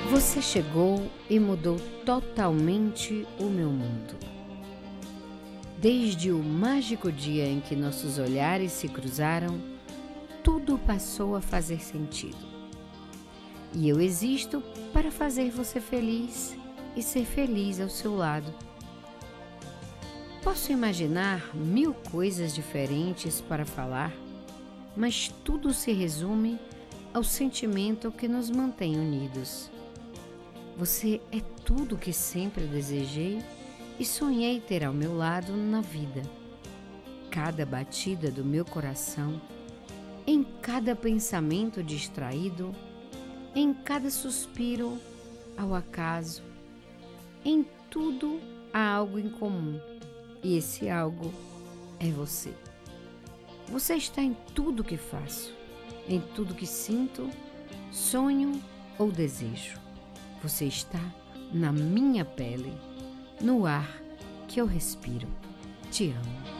Você chegou e mudou totalmente o meu mundo. Desde o mágico dia em que nossos olhares se cruzaram, tudo passou a fazer sentido. E eu existo para fazer você feliz e ser feliz ao seu lado. Posso imaginar 1000 coisas diferentes para falar, mas tudo se resume ao sentimento que nos mantém unidos. Você é tudo que sempre desejei e sonhei ter ao meu lado na vida. Cada batida do meu coração, em cada pensamento distraído, em cada suspiro ao acaso, em tudo há algo em comum, e esse algo é você. Você está em tudo que faço, em tudo que sinto, sonho ou desejo. Você está na minha pele, no ar que eu respiro. Te amo.